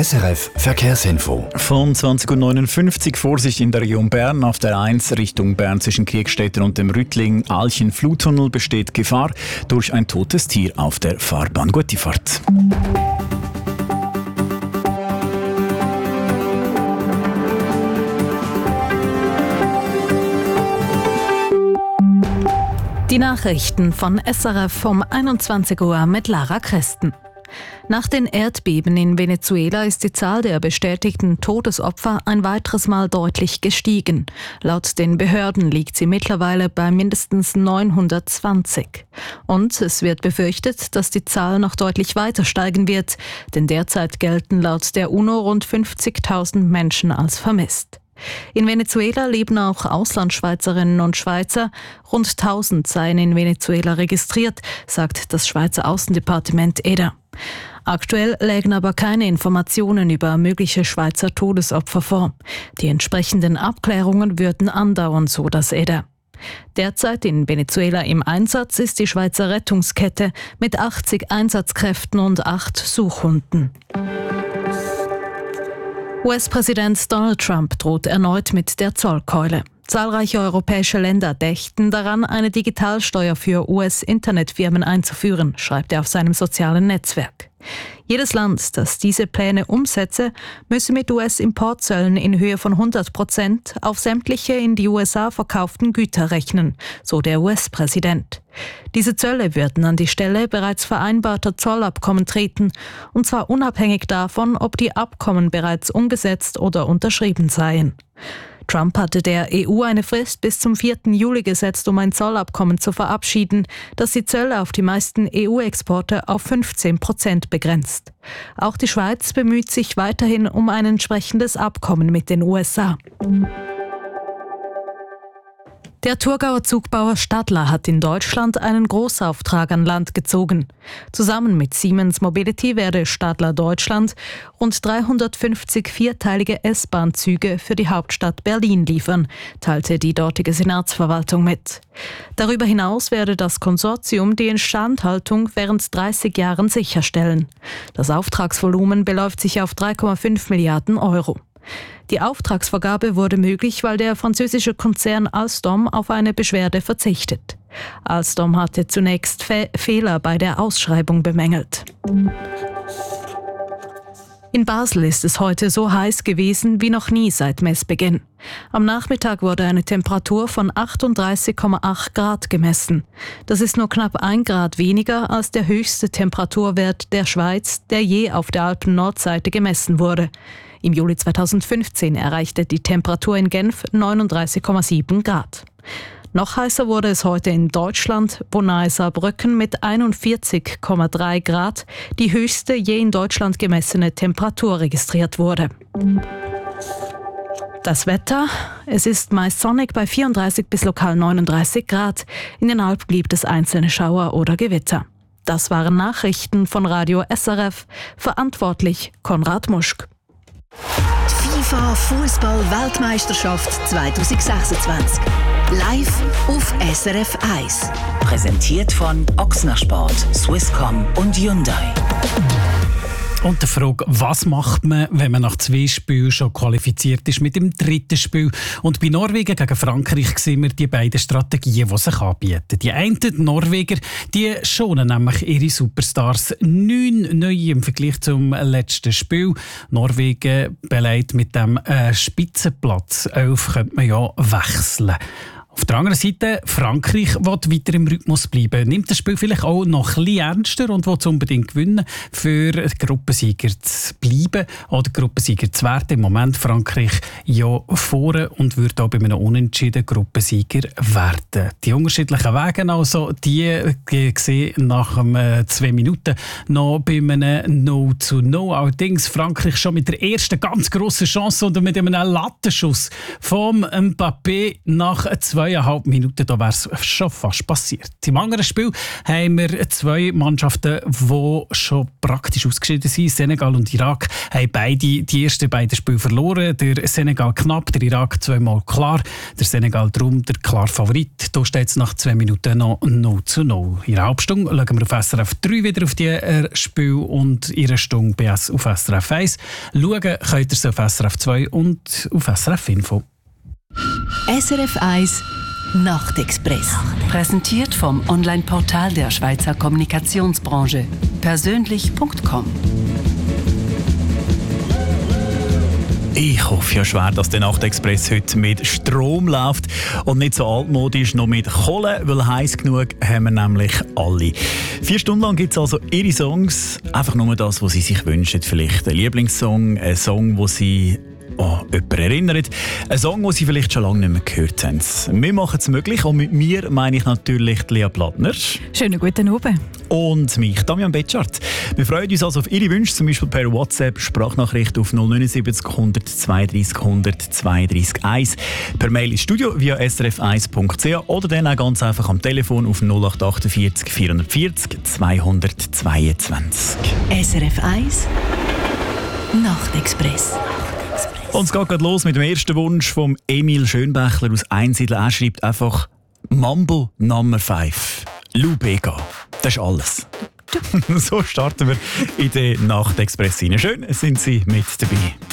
SRF Verkehrsinfo. Von 20.59 Uhr Vorsicht in der Region Bern auf der 1 Richtung Bern zwischen Kriegstetten und dem Rüttling-Alchen-Fluttunnel besteht Gefahr durch ein totes Tier auf der Fahrbahn. Gute Fahrt. Die Nachrichten von SRF um 21 Uhr mit Lara Kresten. Nach den Erdbeben in Venezuela ist die Zahl der bestätigten Todesopfer ein weiteres Mal deutlich gestiegen. Laut den Behörden liegt sie mittlerweile bei mindestens 920. Und es wird befürchtet, dass die Zahl noch deutlich weiter steigen wird, denn derzeit gelten laut der UNO rund 50.000 Menschen als vermisst. In Venezuela leben auch Auslandschweizerinnen und Schweizer. Rund 1000 seien in Venezuela registriert, sagt das Schweizer Außendepartement EDA. Aktuell lägen aber keine Informationen über mögliche Schweizer Todesopfer vor. Die entsprechenden Abklärungen würden andauern, so das EDA. Derzeit in Venezuela im Einsatz ist die Schweizer Rettungskette mit 80 Einsatzkräften und 8 Suchhunden. US-Präsident Donald Trump droht erneut mit der Zollkeule. Zahlreiche europäische Länder dächten daran, eine Digitalsteuer für US-Internetfirmen einzuführen, schreibt er auf seinem sozialen Netzwerk. Jedes Land, das diese Pläne umsetze, müsse mit US-Importzöllen in Höhe von 100% auf sämtliche in die USA verkauften Güter rechnen, so der US-Präsident. Diese Zölle würden an die Stelle bereits vereinbarter Zollabkommen treten, und zwar unabhängig davon, ob die Abkommen bereits umgesetzt oder unterschrieben seien. Trump hatte der EU eine Frist bis zum 4. Juli gesetzt, um ein Zollabkommen zu verabschieden, das die Zölle auf die meisten EU-Exporte auf 15% begrenzt. Auch die Schweiz bemüht sich weiterhin um ein entsprechendes Abkommen mit den USA. Der Thurgauer Zugbauer Stadler hat in Deutschland einen Großauftrag an Land gezogen. Zusammen mit Siemens Mobility werde Stadler Deutschland rund 350 vierteilige S-Bahn-Züge für die Hauptstadt Berlin liefern, teilte die dortige Senatsverwaltung mit. Darüber hinaus werde das Konsortium die Instandhaltung während 30 Jahren sicherstellen. Das Auftragsvolumen beläuft sich auf 3,5 Milliarden Euro. Die Auftragsvergabe wurde möglich, weil der französische Konzern Alstom auf eine Beschwerde verzichtet. Alstom hatte zunächst Fehler bei der Ausschreibung bemängelt. In Basel ist es heute so heiß gewesen wie noch nie seit Messbeginn. Am Nachmittag wurde eine Temperatur von 38,8 Grad gemessen. Das ist nur knapp 1 Grad weniger als der höchste Temperaturwert der Schweiz, der je auf der Alpen-Nordseite gemessen wurde. Im Juli 2015 erreichte die Temperatur in Genf 39,7 Grad. Noch heißer wurde es heute in Deutschland, wo nahe Saarbrücken mit 41,3 Grad die höchste je in Deutschland gemessene Temperatur registriert wurde. Das Wetter: Es ist meist sonnig bei 34 bis lokal 39 Grad. In den Alpen gibt es einzelne Schauer oder Gewitter. Das waren Nachrichten von Radio SRF. Verantwortlich Konrad Muschk. Die FIFA Fußball-Weltmeisterschaft 2026. Live auf SRF 1. Präsentiert von Ochsner Sport, Swisscom und Hyundai. Und die Frage, was macht man, wenn man nach 2 Spielen schon qualifiziert ist mit dem 3. Spiel? Und bei Norwegen gegen Frankreich sehen wir die beiden Strategien, die sich anbieten. Die einen, die Norweger, die schonen nämlich ihre Superstars 9 neue im Vergleich zum letzten Spiel. Norwegen belegt mit dem Spitzenplatz 11 könnte man ja wechseln. Auf der anderen Seite, Frankreich will weiter im Rhythmus bleiben, nimmt das Spiel vielleicht auch noch ein bisschen ernster und will es unbedingt gewinnen, für Gruppensieger zu bleiben oder Gruppensieger zu werden. Im Moment Frankreich ja vorne und würde auch bei einem Unentschieden Gruppensieger werden. Die unterschiedlichen Wege also, die sehen nach 2 Minuten noch bei einem 0:0. Allerdings Frankreich schon mit der ersten ganz grossen Chance und mit einem Lattenschuss vom Mbappé nach 2 2,5 Minuten, da wäre es schon fast passiert. Im anderen Spiel haben wir zwei Mannschaften, die schon praktisch ausgeschieden sind. Senegal und Irak haben beide die ersten beiden Spiele verloren. Der Senegal knapp, der Irak zweimal klar. Der Senegal darum der klare Favorit. Da steht es nach 2 Minuten noch 0:0. In der Halbstunde schauen wir auf SRF 3 wieder auf die Spiel und in einer Stunde BS auf SRF 1. Schauen könnt ihr es auf SRF 2 und auf SRF Info. SRF 1 Nachtexpress. Präsentiert vom Online-Portal der Schweizer Kommunikationsbranche. Persönlich.com. Ich hoffe ja schwer, dass der Nachtexpress heute mit Strom läuft und nicht so altmodisch noch mit Kohle, weil heiß genug haben wir nämlich alle. 4 Stunden lang gibt es also ihre Songs, einfach nur das, was sie sich wünschen. Vielleicht ein Lieblingssong, ein Song, wo sie jemanden erinnert. Ein Song, den Sie vielleicht schon lange nicht mehr gehört haben. Wir machen es möglich und mit mir meine ich natürlich Lea Plattner. Schönen guten Abend. Und mich, Damian Betschart. Wir freuen uns also auf Ihre Wünsche, zum Beispiel per WhatsApp, Sprachnachricht auf 079 100 32 100 32 1, per Mail ins Studio via srf1.ch oder dann auch ganz einfach am Telefon auf 0848 440 222. SRF 1 Nachtexpress. Und es geht gerade los mit dem ersten Wunsch von Emil Schönbächler aus Einsiedel. Er schreibt einfach Mambo Number 5. Lou Bega. Das ist alles. So starten wir in den Nachtexpress rein. Schön sind Sie mit dabei.